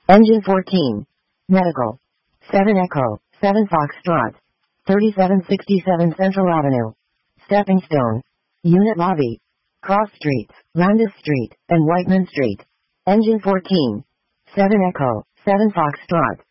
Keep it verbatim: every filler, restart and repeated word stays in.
Engine fourteen. Medical. seven Echo, seven Foxtrot. thirty-seven sixty-seven Central Avenue. Stepping Stone. Unit Lobby. Cross Street, Landis Street, and Whiteman Street. Engine fourteen. seven Echo, seven Foxtrot.